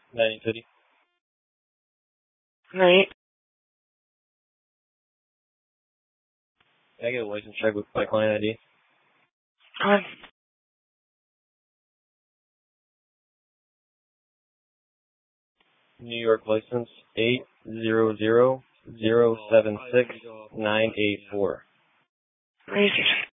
1950. Right. Can I get a license check with my client ID? On. New York license 800076984. Razors.